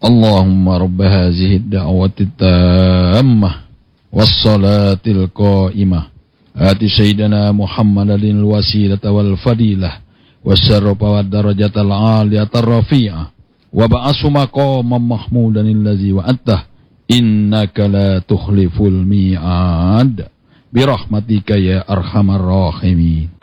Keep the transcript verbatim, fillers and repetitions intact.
اللهم رب هذه الدعوة التامة والصلاة القائمة آت سيدنا محمد الوسيلة والفضيلة والشرف والدرجة العالية الرفيعة وبعث مقاما محمودا الذي وعدته إنك لا تخلف الميعاد برحمتك يا أرحم الراحمين.